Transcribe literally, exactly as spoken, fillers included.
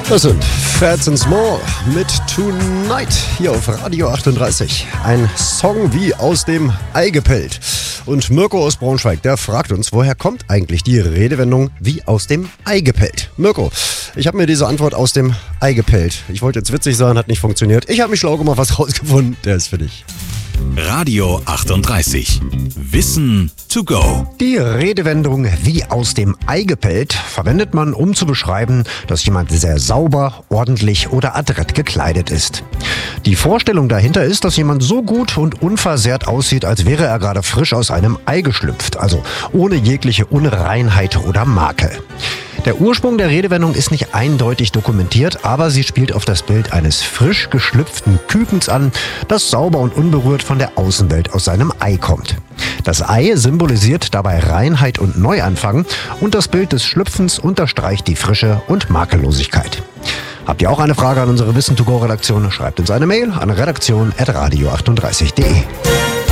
Das sind Fats and Small mit Tonight hier auf Radio achtunddreißig. Ein Song wie aus dem Ei gepellt. Und Mirko aus Braunschweig, der fragt uns, woher kommt eigentlich die Redewendung wie aus dem Ei gepellt? Mirko, ich habe mir diese Antwort aus dem Ei gepellt. Ich wollte jetzt witzig sein, hat nicht funktioniert. Ich habe mich schlau gemacht, was rausgefunden. Der ist für dich. Radio achtunddreißig. Wissen to go. Die Redewendung wie aus dem Ei gepellt verwendet man, um zu beschreiben, dass jemand sehr sauber, ordentlich oder adrett gekleidet ist. Die Vorstellung dahinter ist, dass jemand so gut und unversehrt aussieht, als wäre er gerade frisch aus einem Ei geschlüpft, also ohne jegliche Unreinheit oder Makel. Der Ursprung der Redewendung ist nicht eindeutig dokumentiert, aber sie spielt auf das Bild eines frisch geschlüpften Kükens an, das sauber und unberührt von der Außenwelt aus seinem Ei kommt. Das Ei symbolisiert dabei Reinheit und Neuanfang und das Bild des Schlüpfens unterstreicht die Frische und Makellosigkeit. Habt ihr auch eine Frage an unsere Wissen to go Redaktion? Schreibt uns eine Mail an redaktion at radio achtunddreißig punkt de.